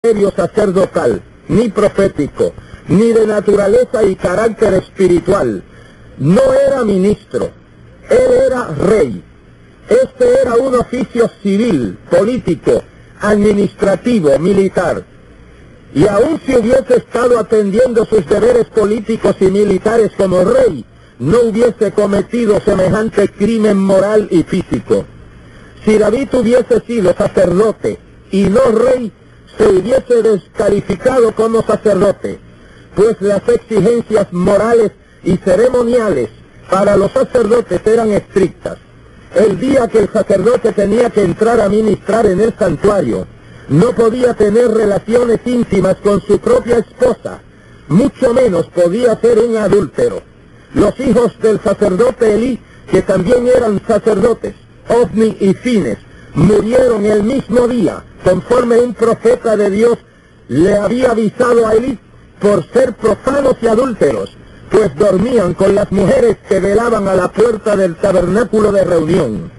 ministerio sacerdotal, ni profético, ni de naturaleza y carácter espiritual. No era ministro, él era rey. Este era un oficio civil, político, administrativo, militar. Y aun si hubiese estado atendiendo sus deberes políticos y militares como rey, no hubiese cometido semejante crimen moral y físico. Si David hubiese sido sacerdote y no rey, se hubiese descalificado como sacerdote, pues las exigencias morales y ceremoniales para los sacerdotes eran estrictas. El día que el sacerdote tenía que entrar a ministrar en el santuario, no podía tener relaciones íntimas con su propia esposa, mucho menos podía ser un adúltero. Los hijos del sacerdote Elí, que también eran sacerdotes, Ofni y Fines, murieron el mismo día, conforme un profeta de Dios le había avisado a Elí, por ser profanos y adúlteros, pues dormían con las mujeres que velaban a la puerta del tabernáculo de reunión.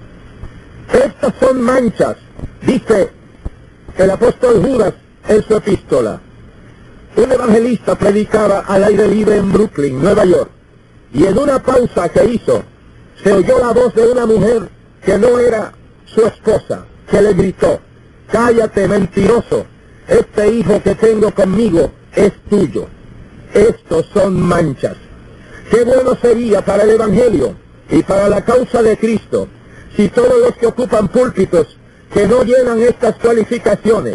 Estas son manchas, dice el apóstol Judas en su epístola. Un evangelista predicaba al aire libre en Brooklyn, Nueva York, y en una pausa que hizo, se oyó la voz de una mujer que no era su esposa, que le gritó: «Cállate, mentiroso, este hijo que tengo conmigo es tuyo». Estos son manchas. Qué bueno sería para el Evangelio y para la causa de Cristo si todos los que ocupan púlpitos que no llenan estas cualificaciones,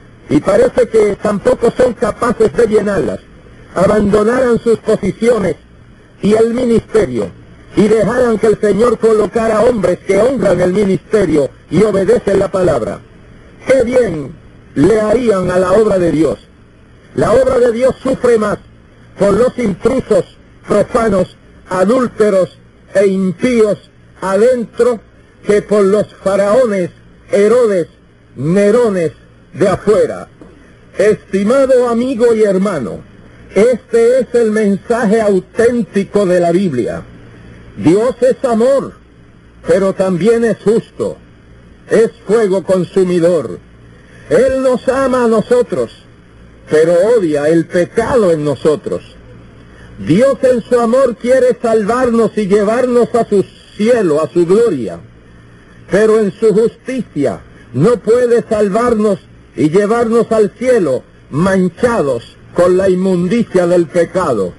y parece que tampoco son capaces de llenarlas, abandonaran sus posiciones y el ministerio, y dejaran que el Señor colocara hombres que honran el ministerio y obedecen la palabra. ¡Qué bien le harían a la obra de Dios! La obra de Dios sufre más por los intrusos, profanos, adúlteros e impíos adentro que por los faraones, Herodes, Nerones de afuera. Estimado amigo y hermano, este es el mensaje auténtico de la Biblia. Dios es amor, pero también es justo, es fuego consumidor. Él nos ama a nosotros, pero odia el pecado en nosotros. Dios en su amor quiere salvarnos y llevarnos a su cielo, a su gloria, pero en su justicia no puede salvarnos y llevarnos al cielo manchados con la inmundicia del pecado.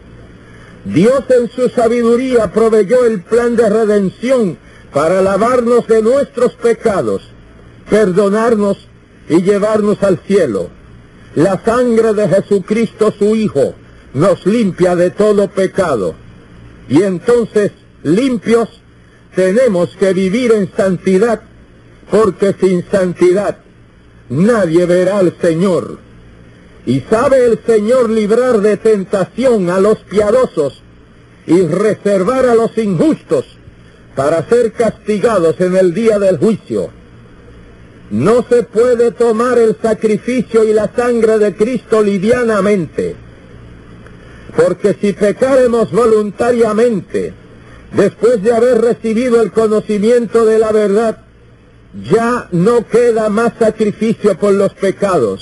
Dios en su sabiduría proveyó el plan de redención para lavarnos de nuestros pecados, perdonarnos y llevarnos al cielo. La sangre de Jesucristo, su Hijo, nos limpia de todo pecado. Y entonces, limpios, tenemos que vivir en santidad, porque sin santidad nadie verá al Señor. Y sabe el Señor librar de tentación a los piadosos y reservar a los injustos para ser castigados en el día del juicio. No se puede tomar el sacrificio y la sangre de Cristo livianamente, porque si pecaremos voluntariamente, después de haber recibido el conocimiento de la verdad, ya no queda más sacrificio por los pecados.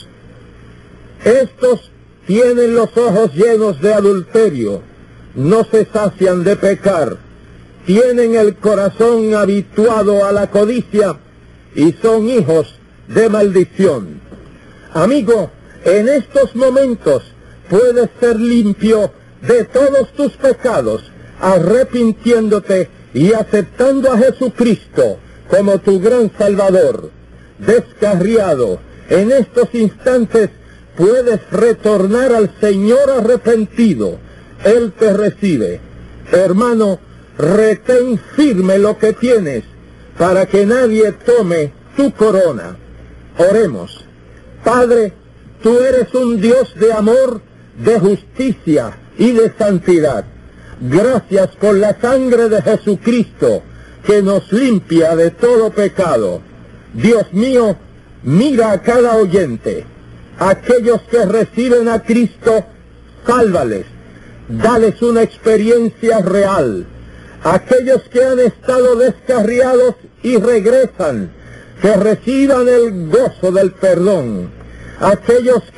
Estos tienen los ojos llenos de adulterio, no se sacian de pecar, tienen el corazón habituado a la codicia y son hijos de maldición. Amigo, en estos momentos puedes ser limpio de todos tus pecados, arrepintiéndote y aceptando a Jesucristo como tu gran Salvador. Descarriado, en estos instantes puedes retornar al Señor arrepentido. Él te recibe. Hermano, retén firme lo que tienes para que nadie tome tu corona. Oremos. Padre, tú eres un Dios de amor, de justicia y de santidad. Gracias por la sangre de Jesucristo que nos limpia de todo pecado. Dios mío, mira a cada oyente. Aquellos que reciben a Cristo, sálvales, dales una experiencia real. Aquellos que han estado descarriados y regresan, que reciban el gozo del perdón. Aquellos